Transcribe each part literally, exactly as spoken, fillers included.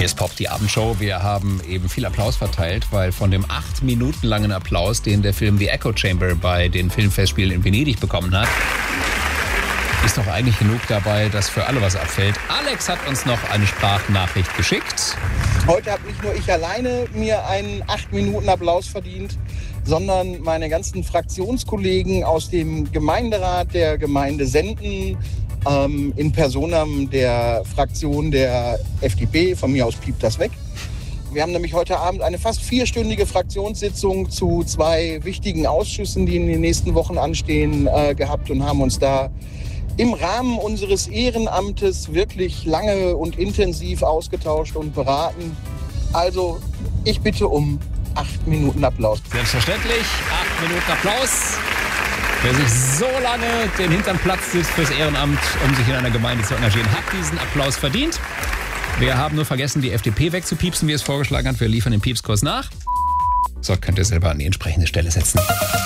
Hier ist Pop, die Abendshow. Wir haben eben viel Applaus verteilt, weil von dem acht Minuten langen Applaus, den der Film The Echo Chamber bei den Filmfestspielen in Venedig bekommen hat, ist doch eigentlich genug dabei, dass für alle was abfällt. Alex hat uns noch eine Sprachnachricht geschickt. Heute habe nicht nur ich alleine mir einen acht Minuten Applaus verdient, sondern meine ganzen Fraktionskollegen aus dem Gemeinderat der Gemeinde Senden, ähm, in Personam der Fraktion der F D P, von mir aus piept das weg. Wir haben nämlich heute Abend eine fast vierstündige Fraktionssitzung zu zwei wichtigen Ausschüssen, die in den nächsten Wochen anstehen, äh, gehabt und haben uns da im Rahmen unseres Ehrenamtes wirklich lange und intensiv ausgetauscht und beraten. Also, ich bitte um acht Minuten Applaus. Selbstverständlich, acht Minuten Applaus. Wer sich so lange den Hintern platzt sitzt fürs Ehrenamt, um sich in einer Gemeinde zu engagieren, hat diesen Applaus verdient. Wir haben nur vergessen, die F D P wegzupiepsen, wie es vorgeschlagen hat. Wir liefern den Piepskurs nach. So, könnt ihr selber an die entsprechende Stelle setzen.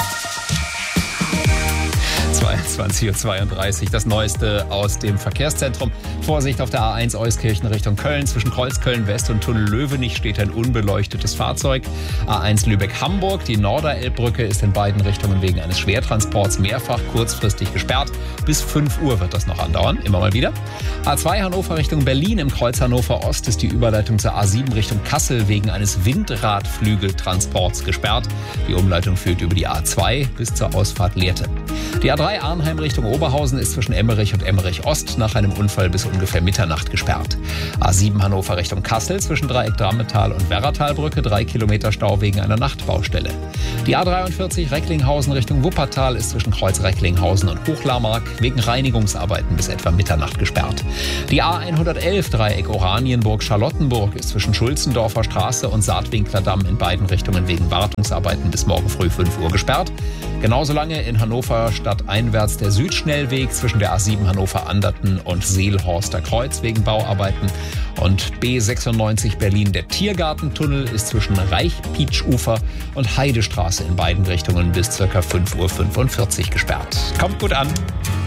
zweiundzwanzig Uhr zweiunddreißig, das Neueste aus dem Verkehrszentrum. Vorsicht auf der A eins Euskirchen Richtung Köln. Zwischen Kreuzköln West und Tunnel Löwenich steht ein unbeleuchtetes Fahrzeug. A eins Lübeck-Hamburg. Die Norderelbbrücke ist in beiden Richtungen wegen eines Schwertransports mehrfach kurzfristig gesperrt. Bis fünf Uhr wird das noch andauern, immer mal wieder. A zwei Hannover Richtung Berlin. Im Kreuz Hannover Ost ist die Überleitung zur A sieben Richtung Kassel wegen eines Windradflügeltransports gesperrt. Die Umleitung führt über die A zwei bis zur Ausfahrt Lehrte. Die A drei Arnheim Richtung Oberhausen ist zwischen Emmerich und Emmerich Ost nach einem Unfall bis ungefähr Mitternacht gesperrt. A sieben Hannover Richtung Kassel zwischen Dreieck Drammetal und Werratalbrücke, drei Kilometer Stau wegen einer Nachtbaustelle. Die A dreiundvierzig Recklinghausen Richtung Wuppertal ist zwischen Kreuz Recklinghausen und Hochlarmark wegen Reinigungsarbeiten bis etwa Mitternacht gesperrt. Die A hundertelf Dreieck Oranienburg-Charlottenburg ist zwischen Schulzendorfer Straße und Saatwinkler Damm in beiden Richtungen wegen Wartungsarbeiten bis morgen früh fünf Uhr gesperrt. Genauso lange in Hannover stadteinwärts der Südschnellweg zwischen der A sieben Hannover-Anderten und Seelhorster Kreuz wegen Bauarbeiten. Und B sechsundneunzig Berlin, der Tiergartentunnel, ist zwischen Reich-Pietsch-Ufer und Heidestraße in beiden Richtungen bis ca. fünf Uhr fünfundvierzig gesperrt. Kommt gut an.